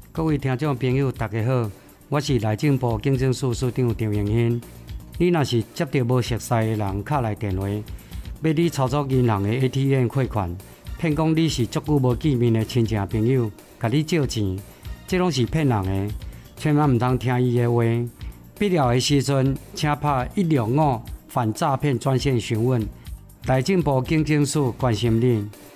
各位听众朋友，大家好，我是内政部警政署署长张荣兴。你若是接到无熟悉的人敲来电话，要你操作银行的 ATM 汇款，骗讲你是足久无见面的亲戚朋友，甲你借钱，这拢是骗人的，千万唔通听伊的话。必要的时阵，请拍165反诈骗专线询问。内政部警政署关心你。